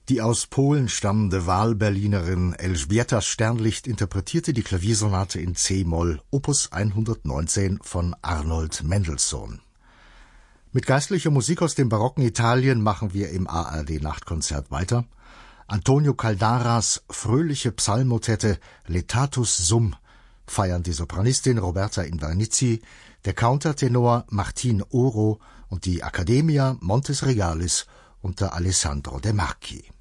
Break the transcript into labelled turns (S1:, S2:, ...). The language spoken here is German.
S1: Die aus Polen stammende Wahlberlinerin Elżbieta Sternlicht interpretierte die Klaviersonate in C-Moll, Opus 119 von Arnold Mendelssohn. Mit geistlicher Musik aus dem barocken Italien machen wir im ARD-Nachtkonzert weiter. Antonio Caldaras fröhliche Psalmmotette Letatus Sum feiern die Sopranistin Roberta Invernizzi, der Countertenor Martin Oro und die Accademia Montes Regalis unter Alessandro De Marchi.